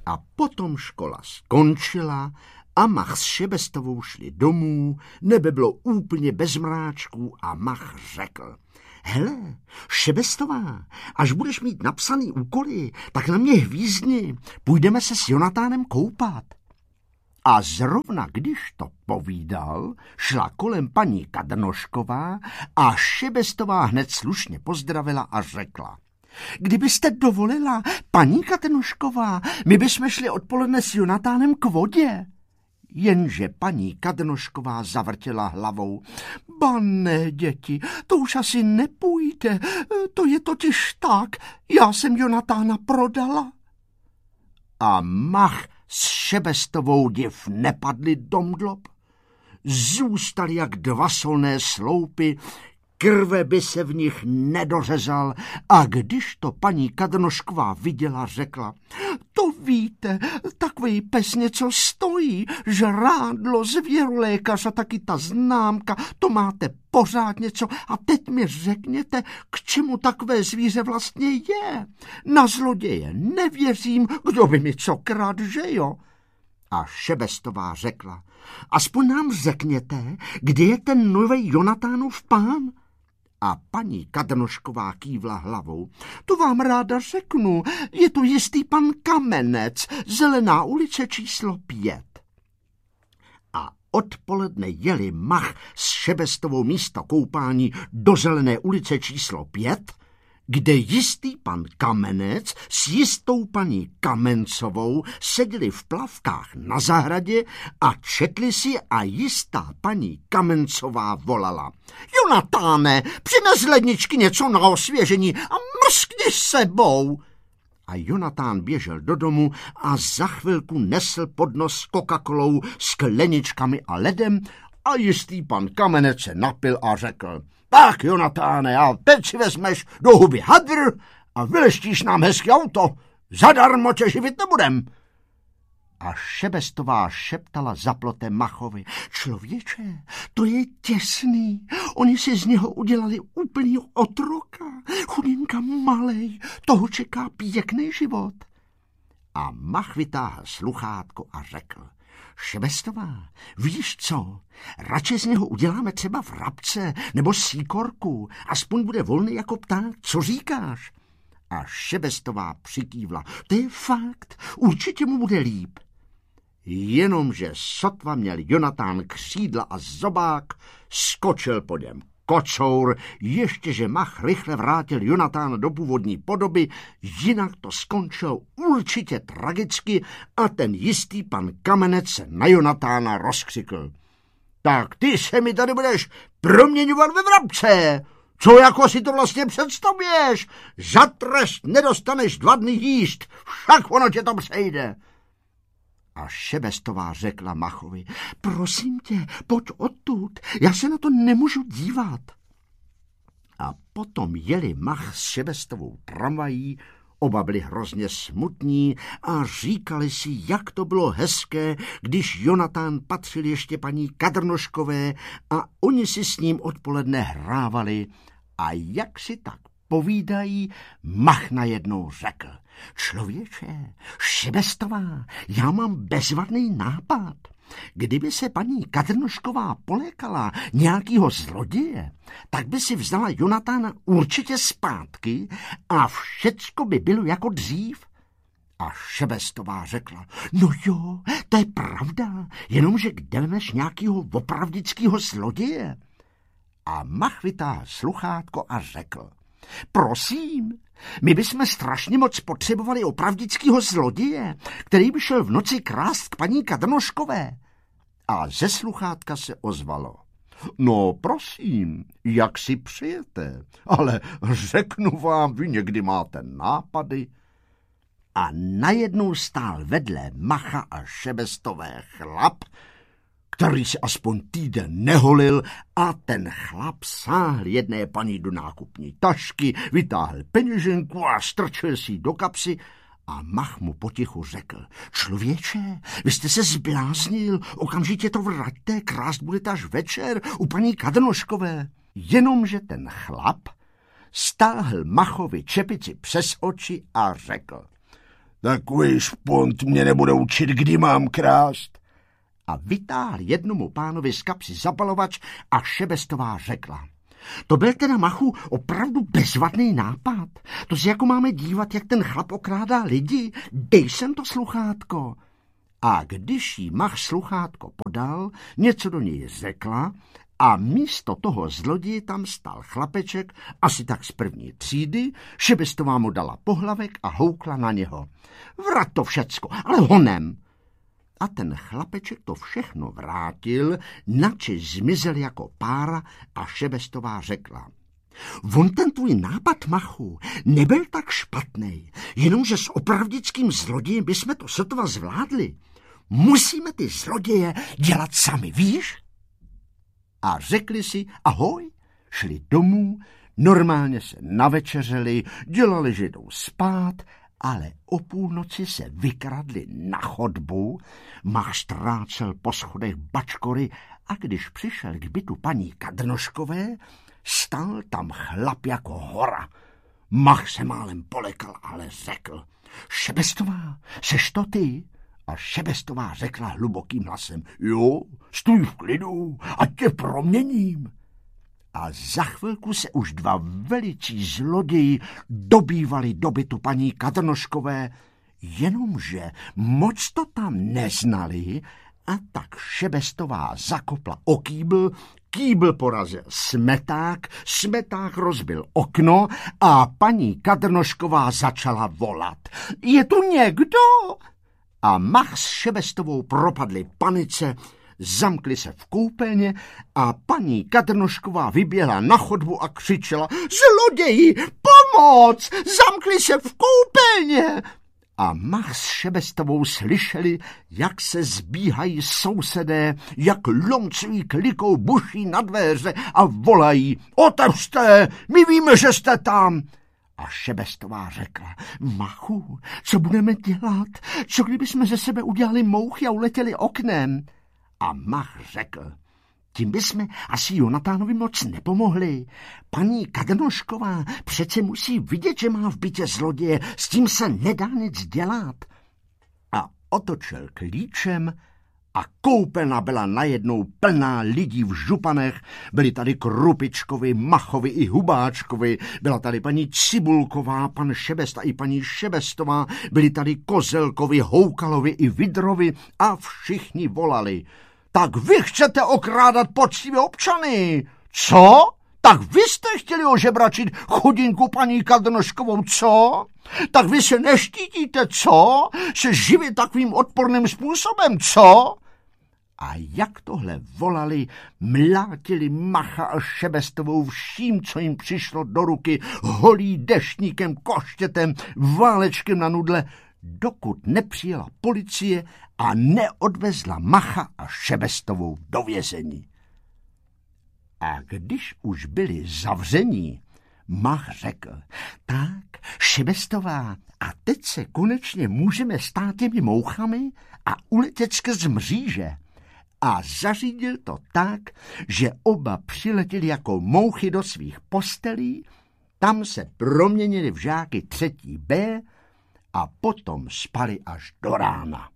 A potom škola skončila a Mach s Šebestovou šli domů, nebe bylo úplně bez mráčků a Mach řekl: Hele, Šebestová, až budeš mít napsaný úkoly, tak na mě hvízdni, půjdeme se s Jonatánem koupat. A zrovna když to povídal, šla kolem paní Kadrnošková a Šebestová hned slušně pozdravila a řekla: Kdybyste dovolila, paní Kadrnošková, my bychom šli odpoledne s Jonatánem k vodě. Jenže paní Kadrnošková zavrtěla hlavou. Ba ne, děti, to už asi nepůjde, to je totiž tak, já jsem Jonatána prodala. A Mach s Šebestovou div nepadli domdlob. Zůstali jak dva solné sloupy, krve by se v nich nedořezal a když to paní Kadrnošková viděla, řekla: To víte, takový pes něco stojí, žrádlo, zvěrolékař a taky ta známka, to máte pořád něco a teď mi řekněte, k čemu takové zvíře vlastně je. Na zloděje nevěřím, kdo by mi co kradl, že jo? A Šebestová řekla: Aspoň nám řekněte, kde je ten nový Jonatánův pán? A paní Kadrnošková kývla hlavou. To vám ráda řeknu, je to jistý pan Kamenec, Zelená ulice číslo 5. A odpoledne jeli Mach s Šebestovou místo koupání do Zelené ulice číslo 5, kde jistý pan Kamenec s jistou paní Kamencovou seděli v plavkách na zahradě a četli si a jistá paní Kamencová volala: Jonatáne, přines z ledničky něco na osvěžení a mrskni s sebou. A Jonatán běžel do domu a za chvilku nesl podnos s Coca-Colou, skleničkami a ledem a jistý pan Kamenec se napil a řekl: Tak, Jonatáne, a teď si vezmeš do huby hadr a vyleštíš nám hezky auto. Zadarmo tě živit nebudem. A Šebestová šeptala za plotem Machovi: Člověče, to je těsný. Oni si z něho udělali úplnýho otroka. Chudinka malej, toho čeká pěkný život. A Mach vytáhl sluchátko a řekl: Šebestová, víš co, radši z něho uděláme třeba vrabce nebo síkorku, aspoň bude volný jako pták, co říkáš? A Šebestová přikývla: To je fakt, určitě mu bude líp. Jenomže sotva měl Jonatán křídla a zobák, skočil po něm kocour, ještě že Mach rychle vrátil Jonatána do původní podoby, jinak to skončilo určitě tragicky a ten jistý pan Kamenec se na Jonatána rozkřikl: Tak ty se mi tady budeš proměňovat ve vrabce! Co jako si to vlastně představuješ? Za trest nedostaneš 2 dny jíst, však ono tě to přejde. A Šebestová řekla Machovi: Prosím tě, pojď odtud, já se na to nemůžu dívat. A potom jeli Mach s Šebestovou tramvají, oba byli hrozně smutní a říkali si, jak to bylo hezké, když Jonatán patřil ještě paní Kadrnoškové a oni si s ním odpoledne hrávali. A jak si tak povídají, Mach najednou řekl: Člověče, Šebestová, já mám bezvadný nápad. Kdyby se paní Kadrnošková polékala nějakýho zloděje, tak by si vzala Jonatána určitě zpátky a všecko by bylo jako dřív. A Šebestová řekla: No jo, to je pravda, jenomže kde vemeš nějakýho opravdického zloděje? A Mach vytáhl sluchátko a řekl: Prosím, my bychom strašně moc potřebovali opravdického zloděje, který by šel v noci krást k paní Kadrnoškové. A ze sluchátka se ozvalo: No prosím, jak si přejete, ale řeknu vám, vy někdy máte nápady. A najednou stál vedle Macha a Šebestové chlap, který si aspoň týden neholil a ten chlap sáhl jedné paní do nákupní tašky, vytáhl peněženku a strčil si ji do kapsy a Mach mu potichu řekl: Člověče, vy jste se zbláznil, okamžitě to vraťte, krást budete až večer u paní Kadrnoškové. Jenomže ten chlap stáhl Machovi čepici přes oči a řekl: Takový špunt mě nebude učit, kdy mám krást. A vytáhl jednomu pánovi z kapsy zapalovač a Šebestová řekla: To byl teda, Machu, opravdu bezvadný nápad. To si jako máme dívat, jak ten chlap okrádá lidi. Dej sem to sluchátko. A když jí Mach sluchátko podal, něco do něj řekla a místo toho zloděje tam stál chlapeček, asi tak z první třídy. Šebestová mu dala pohlavek a houkla na něho. Vrat to všecko, ale honem. A ten chlapeček to všechno vrátil, načež zmizel jako pára a Šebestová řekla: On ten tvůj nápad, Machu, nebyl tak špatný, jenomže s opravdickým zlodějem bychom to sotva zvládli. Musíme ty zloděje dělat sami, víš? A řekli si ahoj, šli domů, normálně se navečeřeli, dělali, že jdou spát, ale o půlnoci se vykradli na chodbu. Mach strácel po schodech bačkory a když přišel k bytu paní Kadrnoškové, stál tam chlap jako hora. Mach se málem polekal, ale řekl: Šebestová, seš to ty? A Šebestová řekla hlubokým hlasem: Jo, stůj v klidu, ať tě proměním. A za chvilku se už dva velicí zloději dobývali do bytu paní Kadrnoškové, jenomže moc to tam neznali, a tak Šebestová zakopla o kýbl, kýbl porazil smeták rozbil okno a paní Kadrnošková začala volat: Je tu někdo? A Mach s Šebestovou propadli panice, zamkli se v koupelně a paní Kadrnošková vyběhla na chodbu a křičela: Zloději, pomoc! Zamkli se v koupelně! A Mach s Šebestovou slyšeli, jak se zbíhají sousedé, jak lomcují klikou buší na dveře a volají: Otevřte, my víme, že jste tam! A Šebestová řekla: Machu, co budeme dělat? Co kdybychom ze sebe udělali mouchy a uletěli oknem? A Mach řekl: Tím bychom asi Jonatánovi moc nepomohli. Paní Kadrnošková přece musí vidět, že má v bytě zloděje, s tím se nedá nic dělat. A otočil klíčem a koupelna byla najednou plná lidí v županech. Byli tady Krupičkovi, Machovi i Hubáčkovi, byla tady paní Cibulková, pan Šebesta i paní Šebestová, byli tady Kozelkovi, Houkalovi i Vidrovi a všichni volali: Tak vy chcete okrádat poctivé občany? Co? Tak vy jste chtěli ožebračit chudinku paní Kadrnoškovou, co? Tak vy se neštítíte, co? Se živit takovým odporným způsobem, co? A jak tohle volali, mlátili Macha a Šebestovou vším, co jim přišlo do ruky, holí deštníkem, koštětem, válečkem na nudle, dokud nepřijela policie a neodvezla Macha a Šebestovou do vězení. A když už byli zavření, Mach řekl: Tak, Šebestová, a teď se konečně můžeme stát těmi mouchami a uletět skrz mříže. A zařídil to tak, že oba přiletěli jako mouchy do svých postelí, tam se proměnili v žáky 3. B a potom spali až do rána.